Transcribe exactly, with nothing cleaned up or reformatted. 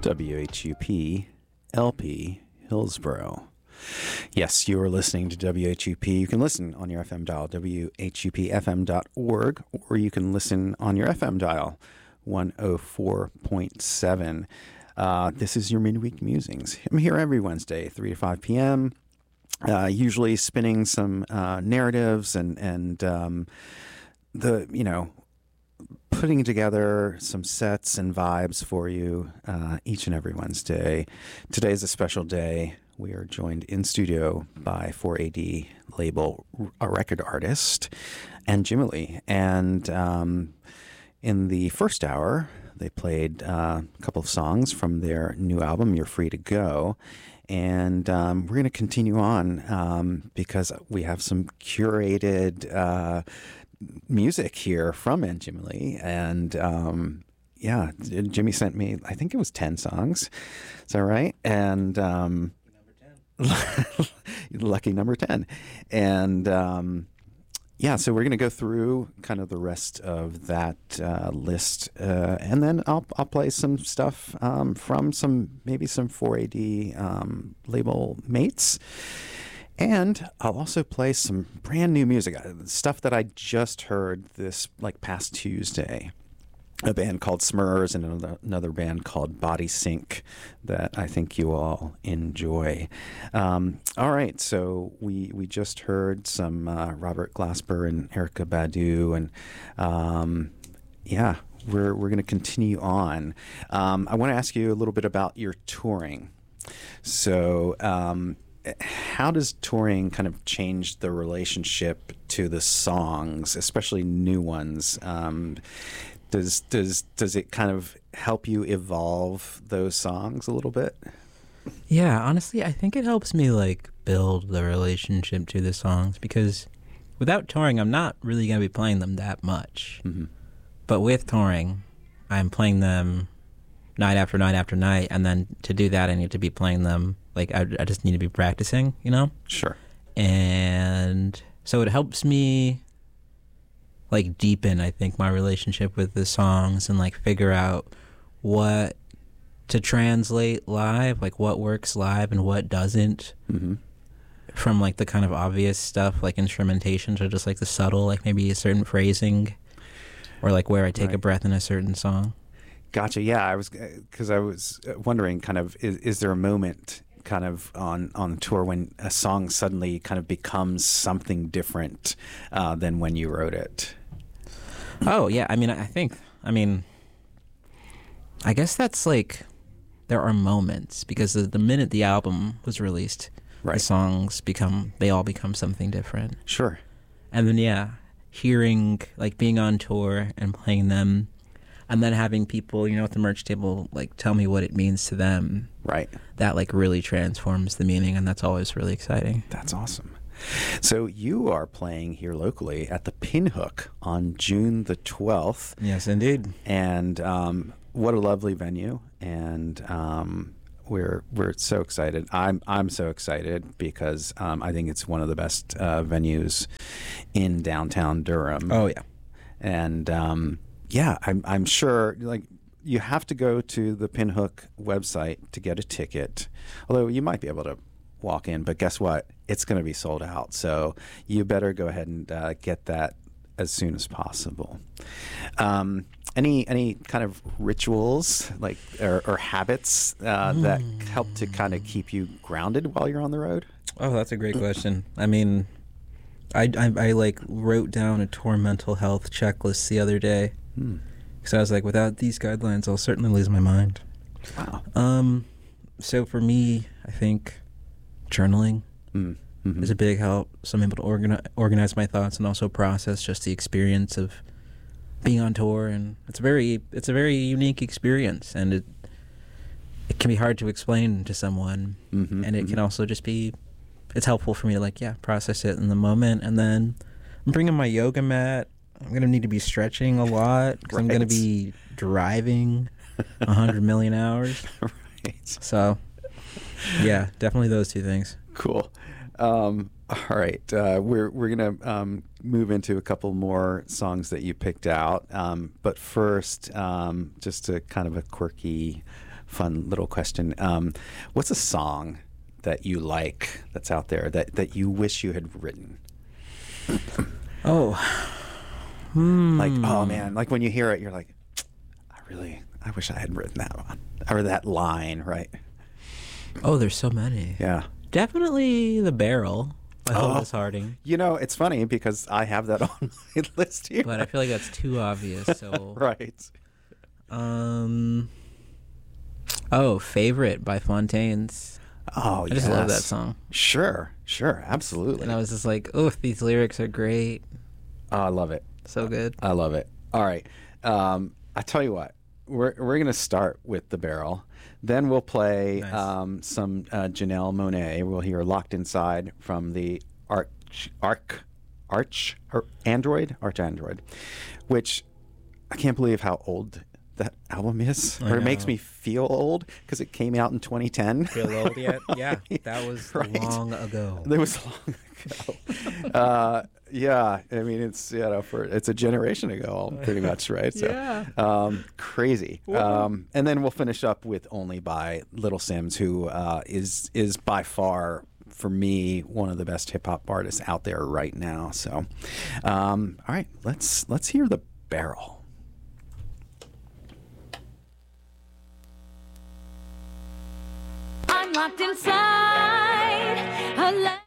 W H U P L P Hillsboro. Yes, you are listening to W H U P. You can listen on your F M dial, W H U P F M dot org, or you can listen on your F M dial, one oh four point seven. Uh, this is your Midweek Musings. I'm here every Wednesday, three to five p.m., uh, usually spinning some uh, narratives and, and um, the, you know, putting together some sets and vibes for you uh, each and every Wednesday. Today is a special day. We are joined in studio by four A D label a record artist and Jimmy Lee. And um, in the first hour, they played uh, a couple of songs from their new album, You're Free to Go. And um, we're going to continue on um, because we have some curated uh, music here from Jimmy Lee. And um, yeah, Jimmy sent me, I think it was ten songs. Is that right? And um, lucky number ten. And um, yeah, so we're going to go through kind of the rest of that uh, list, uh, and then I'll I'll play some stuff um, from some maybe some four A D um, label mates, and I'll also play some brand new music, stuff that I just heard this like past Tuesday. A band called Smurs and another, another band called Body Sync that I think you all enjoy. Um, all right, so we we just heard some uh, Robert Glasper and Erykah Badu, and um, yeah, we're we're going to continue on. Um, I want to ask you a little bit about your touring. So, um, how does touring kind of change the relationship to the songs, especially new ones? Um, Does does does it kind of help you evolve those songs a little bit? Yeah, honestly, I think it helps me like build the relationship to the songs, because without touring, I'm not really going to be playing them that much. Mm-hmm. But with touring, I'm playing them night after night after night, and then to do that, I need to be playing them like I, I just need to be practicing, you know? Sure. And so it helps me like deepen, I think, my relationship with the songs and like figure out what to translate live, like what works live and what doesn't, mm-hmm. from like the kind of obvious stuff like instrumentation to just like the subtle, like maybe a certain phrasing or like where I take right. a breath in a certain song. Gotcha. Yeah, I was because I was wondering kind of is, is there a moment kind of on on tour when a song suddenly kind of becomes something different uh, than when you wrote it? Oh yeah, I mean, I think, I mean, I guess that's like, there are moments, because the, the minute the album was released, right. the songs become, they all become something different. Sure. And then yeah, hearing, like being on tour and playing them, and then having people, you know, at the merch table, like tell me what it means to them. Right. That like really transforms the meaning, and that's always really exciting. That's awesome. So you are playing here locally at the Pinhook on June the twelfth. Yes, indeed. And um, what a lovely venue. And um, we're we're so excited. I'm I'm so excited because um, I think it's one of the best uh, venues in downtown Durham. Oh yeah. And um, yeah, I'm I'm sure like you have to go to the Pinhook website to get a ticket. Although you might be able to walk in, but guess what? It's going to be sold out. So you better go ahead and uh, get that as soon as possible. Um, any any kind of rituals like or, or habits uh, mm. that help to kind of keep you grounded while you're on the road? Oh, that's a great question. I mean, I, I, I like wrote down a tour mental health checklist the other day because mm. I was like, without these guidelines, I'll certainly lose my mind. Wow. Um, so for me, I think journaling mm. mm-hmm. is a big help. So I'm able to organi- organize my thoughts and also process just the experience of being on tour, and it's very it's a very unique experience, and it it can be hard to explain to someone, mm-hmm, and it mm-hmm. can also just be it's helpful for me to like yeah process it in the moment. And then I'm bringing my yoga mat. I'm gonna need to be stretching a lot because right. I'm gonna be driving a hundred million hours. Right. So yeah, definitely those two things. Cool. Um, all right, uh, we're we're gonna um, move into a couple more songs that you picked out, um, but first, um, just a kind of a quirky fun little question. Um, what's a song that you like that's out there that, that you wish you had written? Oh. Hmm. Like, oh man, like when you hear it, you're like, I really, I wish I had written that one. Or that line, right? Oh, there's so many. Yeah. Definitely The Barrel by Oh. Otis Harding. You know, it's funny because I have that on my list here. But I feel like that's too obvious. So, Right. um, oh, Favorite by Fontaines. Oh, I just love that yes. song. Sure, sure, absolutely. And I was just like, oh, these lyrics are great. Oh, I love it. So good. I love it. All right. Um, I tell you what, we're we're gonna start with The Barrel. Then we'll play Nice. um, some uh, Janelle Monáe. We'll hear "Locked Inside" from the Arch Arc Arch or Android Arch Android, which I can't believe how old that album is. I Or it makes know. me feel old because it came out in twenty ten. Feel old yet? Yeah, that was Right. long ago. That was long ago. uh, yeah, I mean it's you know for it's a generation ago, pretty much, right? So, Yeah. um, crazy. Um, and then we'll finish up with "Only" by Little Sims, who uh, is is by far for me one of the best hip hop artists out there right now. So, um, all right, let's let's hear "The Barrel." I'm locked inside a life.